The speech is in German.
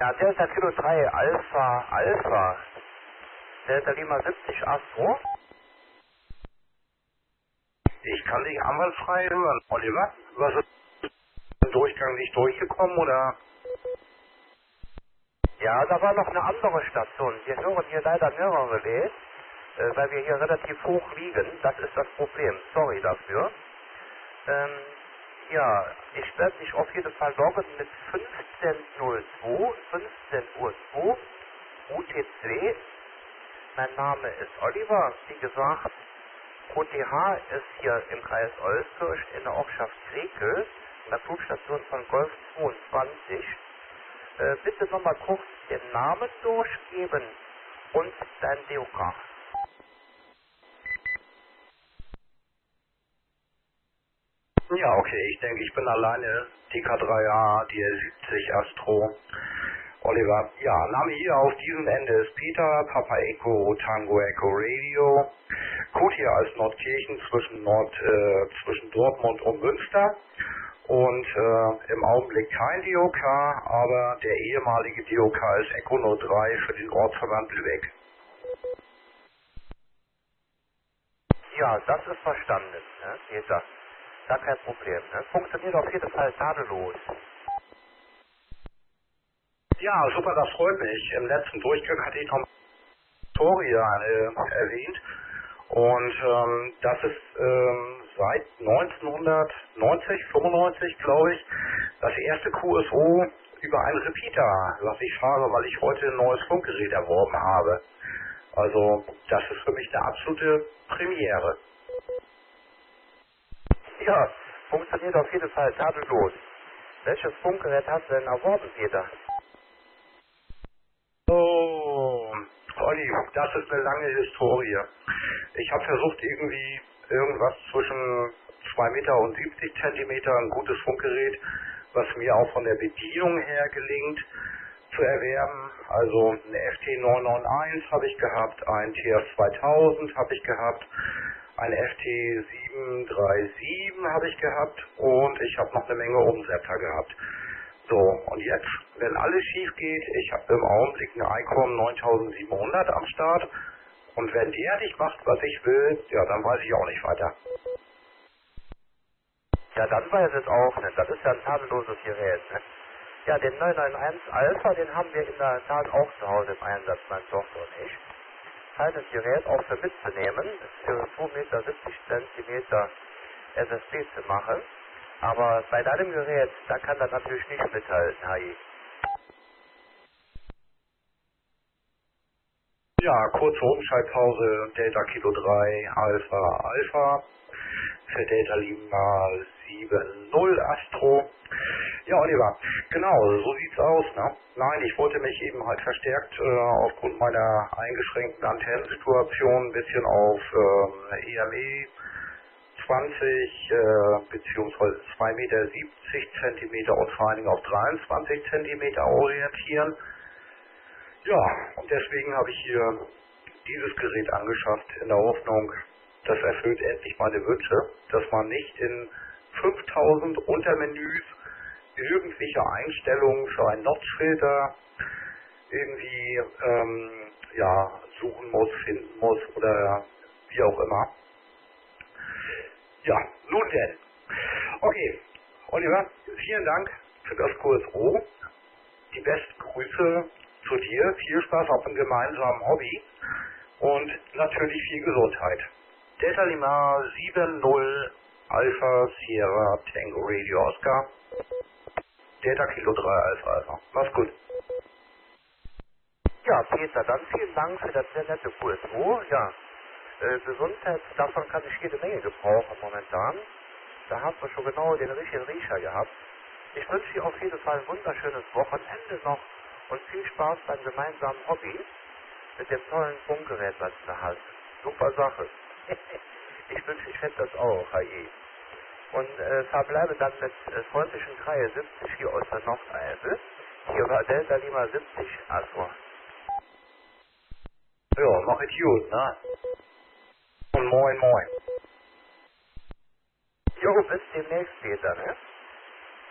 Ja, Delta Kilo 3 Alpha Alpha. Delta Lima 70 Astro. Ich kann dich einwandfrei hören, Oliver. Was ist im Durchgang nicht durchgekommen, oder? Ja, da war noch eine andere Station. Wir hören hier leider mehrere Relais, weil wir hier relativ hoch liegen. Das ist das Problem. Sorry dafür. Ja, ich werde mich auf jeden Fall loggen mit 15.02, 15 Uhr 2, UTC. Mein Name ist Oliver, wie gesagt. QTH ist hier im Kreis Euskirch in der Ortschaft Grekel, in der Flugstation von Golf 22. Bitte nochmal kurz den Namen durchgeben und dein DOK. Ja, okay, ich denke, ich bin alleine. DK3A, DL70 Astro. Oliver, ja, Name hier auf diesem Ende ist Peter, Papa Echo, Tango Echo Radio. Code hier als Nordkirchen zwischen Dortmund und Münster. Und im Augenblick kein DOK, aber der ehemalige DOK ist Echo 03 für den Ortsverband Lübeck. Ja, das ist verstanden, ne, Peter. Gar kein Problem. Ne? Funktioniert auf jeden Fall tadellos. Ja, super, das freut mich. Im letzten Durchgang hatte ich noch Victoria erwähnt. Und das ist seit 1990, 95, glaube ich, das erste QSO über einen Repeater, was ich fahre, weil ich heute ein neues Funkgerät erworben habe. Also das ist für mich eine absolute Premiere. Ja, funktioniert auf jeden Fall tadellos. Welches Funkgerät hast du denn erworben, Peter? Oh, Olli, das ist eine lange Historie. Ich habe versucht, irgendwie irgendwas zwischen 2 Meter und 70 Zentimeter, ein gutes Funkgerät, was mir auch von der Bedienung her gelingt, zu erwerben. Also eine FT991 habe ich gehabt, ein TS2000 habe ich gehabt, ein FT737 habe ich gehabt und ich habe noch eine Menge Umsetzer gehabt. So, und jetzt, wenn alles schief geht, ich habe im Augenblick einen ICOM 9700 am Start und wenn der nicht macht, was ich will, ja, dann weiß ich auch nicht weiter. Ja, dann weiß es auch nicht. Das ist ja ein tadelloses Gerät, ne? Ja, den 991 Alpha, den haben wir in der Tat auch zu Hause im Einsatz, mein Tochter und ich. Feines Gerät auch für mitzunehmen, ist für 2,70 Meter Zentimeter SSB zu machen. Aber bei deinem Gerät, da kann das natürlich nicht mithalten, HI. Ja, kurze Umschaltpause, Delta Kilo 3, Alpha, Alpha, für Delta Lima 70 Astro. Ja, Oliver, genau, so sieht's aus, ne? Nein, ich wollte mich eben halt verstärkt aufgrund meiner eingeschränkten Antennensituation ein bisschen auf EME 20 beziehungsweise 2,70 Meter Zentimeter und vor allen Dingen auf 23 Zentimeter orientieren. Ja, und deswegen habe ich hier dieses Gerät angeschafft in der Hoffnung, das erfüllt endlich meine Wünsche, dass man nicht in 5000 Untermenüs irgendwelche Einstellungen für einen Notchfilter irgendwie ja, suchen muss, finden muss oder wie auch immer. Ja, nun denn. Okay, Oliver, vielen Dank für das QSO. Die besten Grüße zu dir. Viel Spaß auf dem gemeinsamen Hobby und natürlich viel Gesundheit. Delta Lima 70 Alpha Sierra Tango Radio Oscar. Delta Kilo 3 Alpha Alpha. Mach's gut. Ja, Peter, dann vielen Dank für das sehr nette QSO. Ja, Gesundheit, davon kann ich jede Menge gebrauchen momentan. Da hast du schon genau den richtigen Riecher gehabt. Ich wünsche dir auf jeden Fall ein wunderschönes Wochenende noch und viel Spaß beim gemeinsamen Hobby mit dem tollen Funkgerät, was du hast. Super Sache. Ich wünsche, ich hätte das auch, HE. Und verbleibe dann mit freundlichen 73 hier aus der Nordeifel. Hier war Delta Lima 70 Astro. Ja, mach ich gut, ne? Und moin moin. Jo, bis demnächst, Peter, ne?